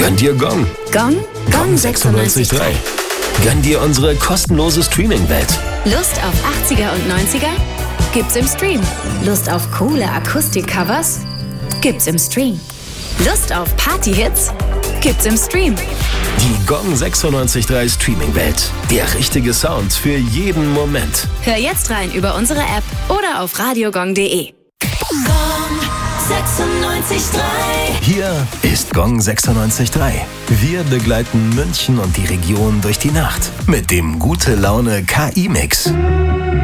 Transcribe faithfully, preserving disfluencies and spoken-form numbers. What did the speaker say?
Gönn dir Gong. Gong? Gong sechsundneunzig Komma drei. Gönn dir unsere kostenlose Streaming-Welt. Lust auf achtziger und neunziger? Gibt's im Stream. Lust auf coole Akustik-Covers? Gibt's im Stream. Lust auf Party-Hits? Gibt's im Stream. Die Gong sechsundneunzig Komma drei Streaming-Welt. Der richtige Sound für jeden Moment. Hör jetzt rein über unsere App oder auf radiogong punkt de. Gong sechsundneunzig Komma drei. Hier ist Gong sechsundneunzig Komma drei. Wir begleiten München und die Region durch die Nacht mit dem Gute Laune K I-Mix.